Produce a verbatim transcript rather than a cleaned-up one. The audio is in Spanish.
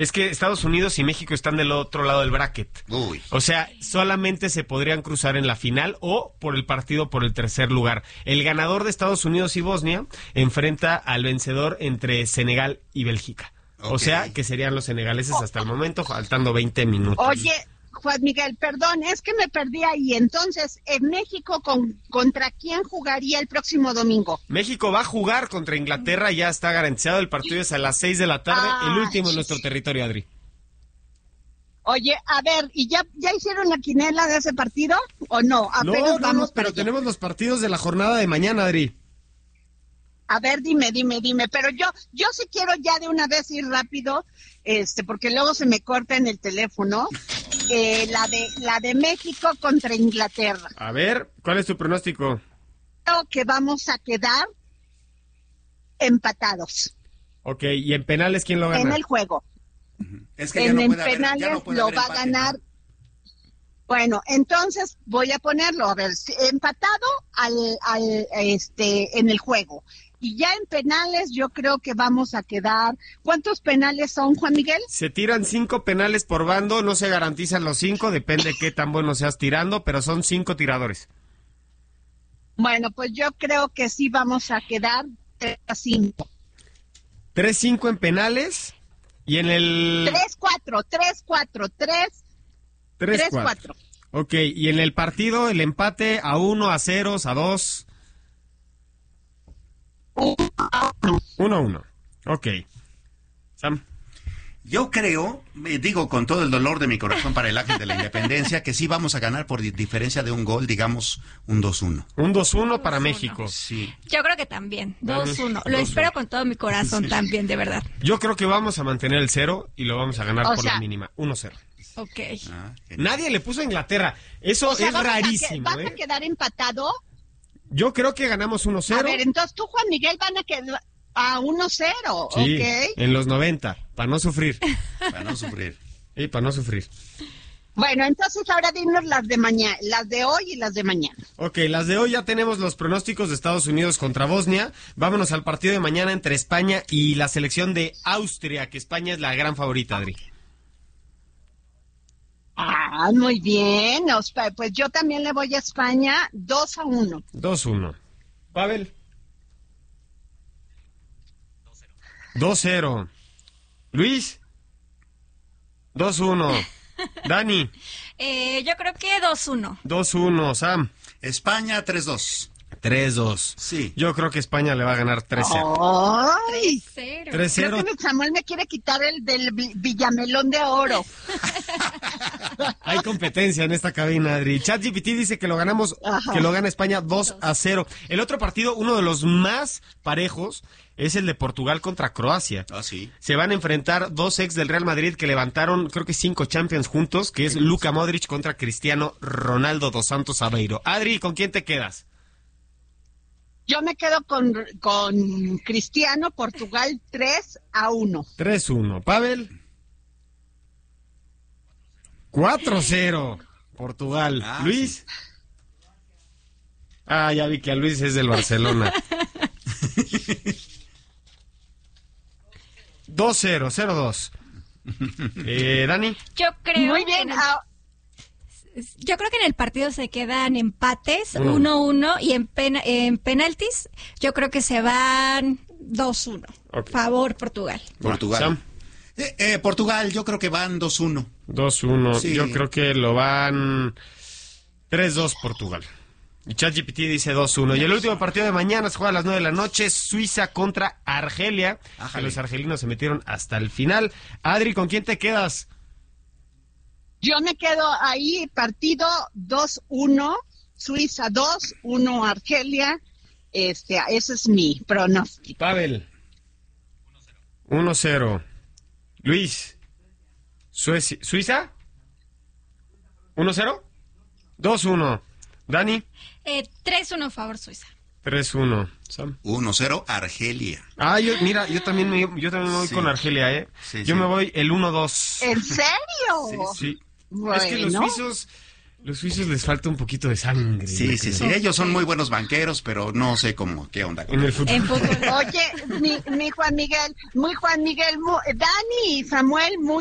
Es que Estados Unidos y México están del otro lado del bracket. Uy. O sea, solamente se podrían cruzar en la final o por el partido por el tercer lugar. El ganador de Estados Unidos y Bosnia enfrenta al vencedor entre Senegal y Bélgica. Okay. O sea, que serían los senegaleses hasta el momento, faltando veinte minutos. Oye, Juan Miguel, perdón, es que me perdí ahí. Entonces, ¿en México con, contra quién jugaría el próximo domingo? México va a jugar contra Inglaterra, ya está garantizado. El partido es a las seis de la tarde, ah, el último en nuestro territorio, Adri. Oye, a ver, ¿y ya, ya hicieron la quinela de ese partido o no? Apenas no, no, vamos no, pero allá. Tenemos los partidos de la jornada de mañana, Adri. A ver, dime, dime, dime, pero yo yo sí quiero ya de una vez ir rápido, este, porque luego se me corta en el teléfono, eh, la de la de México contra Inglaterra. A ver, ¿cuál es tu pronóstico? Creo que vamos a quedar empatados. Ok, ¿y en penales quién lo gana? En el juego. Uh-huh. Es que en ya no puede penales haber, ya no puede lo haber va empate, a ganar. ¿no? Bueno, entonces voy a ponerlo, a ver, empatado al, al este en el juego. Y ya en penales yo creo que vamos a quedar... ¿Cuántos penales son, Juan Miguel? Se tiran cinco penales por bando, no se garantizan los cinco, depende qué tan bueno seas tirando, pero son cinco tiradores. Bueno, pues yo creo que sí vamos a quedar tres a cinco. tres cinco en penales y en el... tres cuatro, tres cuatro, tres tres cuatro. Ok, y en el partido el empate a uno, a ceros, a dos... uno a uno. Ok. Sam. Yo creo, eh, digo con todo el dolor de mi corazón para el Ángel de la Independencia, que sí vamos a ganar por di- diferencia de un gol, digamos un dos uno. Un dos uno para México. Sí. Yo creo que también, dos uno. Lo dos espero uno. con todo mi corazón Sí. también, de verdad. Yo creo que vamos a mantener el cero y lo vamos a ganar O por sea, la mínima. uno cero. Ok. Ah, Nadie le puso a Inglaterra. Eso O sea, es vamos a que- rarísimo, ¿vas ¿eh? a quedar empatado? Yo creo que ganamos uno cero. A ver, entonces tú, Juan Miguel, van a quedar a uno cero, Sí, ¿ok? en los noventa, para no sufrir. Para no sufrir. Y para no sufrir. Bueno, entonces ahora dinos las de mañana, las de hoy y las de mañana. Ok, las de hoy ya tenemos los pronósticos de Estados Unidos contra Bosnia. Vámonos al partido de mañana entre España y la selección de Austria, que España es la gran favorita, Adri. Ah, muy bien. Pues yo también le voy a España dos a uno. dos uno. Pavel. dos cero. Luis. dos uno. Dani. Eh, yo creo que dos uno. dos uno. Sam. España tres dos. tres dos. Sí. Yo creo que España le va a ganar tres cero. ¡Ay! tres cero. tres cero. Creo que mi Samuel me quiere quitar el del vi- Villamelón de Oro. Hay competencia en esta cabina, Adri. ChatGPT dice que lo ganamos, Ajá. que lo gana España dos a cero. El otro partido, uno de los más parejos, es el de Portugal contra Croacia. Ah, sí. Se van a enfrentar dos ex del Real Madrid que levantaron, creo que cinco Champions juntos, que es Luka Modric contra Cristiano Ronaldo dos Santos Aveiro. Adri, ¿con quién te quedas? Yo me quedo con, con Cristiano, Portugal tres a uno. tres uno. Pavel. cuatro cero. Portugal. Ah, Luis. Ah, ya vi que a Luis es del Barcelona. dos cero, cero dos. Eh, Dani. Yo creo Muy que bien. en el- ah, Yo creo que en el partido se quedan empates, Uno. uno uno, y en, pena, en penaltis yo creo que se van dos uno. Ok. Favor Portugal. Portugal. Sam. Eh, eh, Portugal, yo creo que van dos uno. dos uno. Sí. Yo creo que lo van tres dos Portugal. Y ChatGPT dice dos uno. Y el último partido de mañana se juega a las nueve de la noche. Suiza contra Argelia. Que Ájale. los argelinos se metieron hasta el final. Adri, ¿con quién te quedas? yo me quedo ahí, partido dos uno, Suiza dos uno, Argelia. Este, ese es mi pronóstico. Pavel. uno cero. Luis. Suecia. ¿Suiza? uno cero. dos uno. Dani. Eh, tres uno favor Suiza. tres uno. Sam. uno cero Argelia. Ah, yo, mira, yo también me, yo también me voy Sí. con Argelia, ¿eh? Sí, yo sí. me voy el uno dos. ¿En serio? Sí. Bueno. Es que los suizos Los suizos les falta un poquito de sangre. Sí, sí, sí. Ellos son muy buenos banqueros, pero no sé cómo, qué onda. En el fútbol. En fútbol. Oye, mi, mi Juan Miguel, muy Juan Miguel, muy, Dani y Samuel, muy